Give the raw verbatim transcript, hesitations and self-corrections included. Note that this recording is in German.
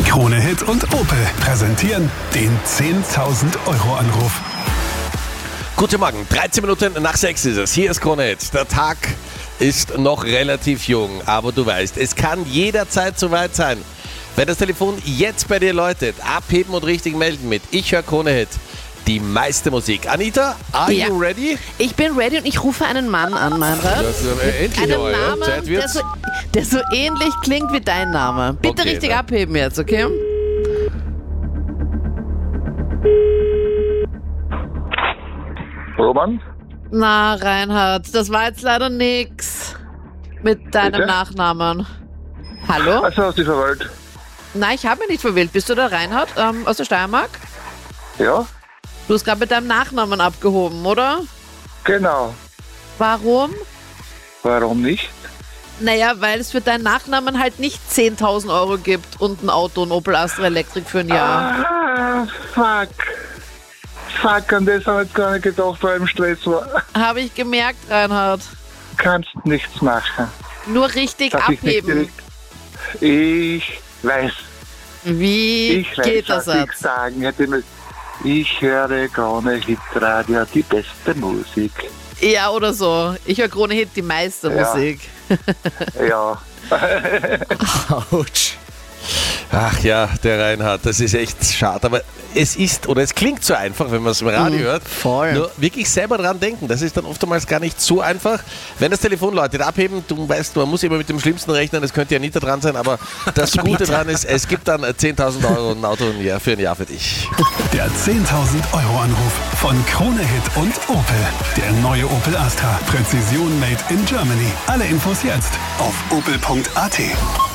Krone Hit und Opel präsentieren den zehntausend Euro Anruf. Guten Morgen, dreizehn Minuten nach sechs ist es. Hier ist Krone Hit. Der Tag ist noch relativ jung, aber du weißt, es kann jederzeit soweit sein. Wenn das Telefon jetzt bei dir läutet, abheben und richtig melden mit Ich höre Krone Hit. Die meiste Musik. Anita, are Ja. you ready? Ich bin ready und ich rufe einen Mann an, Meinrad. Das ist, äh, endlich Einen aber, ja. Namen, Zeit der wird's. so, der so ähnlich klingt wie dein Name. Bitte Okay, richtig dann. abheben jetzt, okay? Roman? Na, Reinhard, das war jetzt leider nix mit deinem Bitte? Nachnamen. Hallo? Also hast du dich verwählt? Nein, ich habe mich nicht verwählt. Bist du der Reinhard ähm, aus der Steiermark? Ja, Du hast gerade mit deinem Nachnamen abgehoben, oder? genau. Warum? Warum nicht? Naja, weil es für deinen Nachnamen halt nicht zehntausend Euro gibt und ein Auto, ein Opel Astra Elektrik für ein Jahr. Ah, fuck. Fuck, an das habe ich gar nicht gedacht, weil ich im Stress war. Habe ich gemerkt, Reinhard. Kannst nichts machen. Nur richtig Darf ich nicht abheben. direkt- Ich weiß. Wie Ich weiß, geht das was ich jetzt? sagen hätte. müssen. Ich höre Krone Hit Radio, die beste Musik. Ja, oder so. Ich höre Krone Hit, die meiste Ja. Musik. Ja. Autsch. Ach ja, der Reinhard, das ist echt schade. Aber es ist, oder es klingt so einfach, wenn man es im Radio hört. voll. Nur wirklich selber dran denken, das ist dann oftmals gar nicht so einfach. Wenn das Telefon läutet, abheben, du weißt, man muss immer mit dem Schlimmsten rechnen, das könnte ja nicht dran sein, aber das Gute dran ist, es gibt dann zehntausend Euro und ein Auto ein Jahr für ein Jahr für dich. Der zehntausend Euro Anruf von Krone Hit und Opel. Der neue Opel Astra. Präzision made in Germany. Alle Infos jetzt auf opel punkt a t.